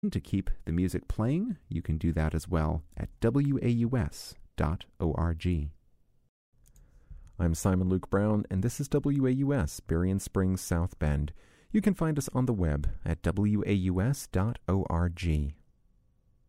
To keep the music playing, you can do that as well at waus.org. I'm Simon Luke Brown, and this is WAUS, Berrien Springs, South Bend. You can find us on the web at waus.org.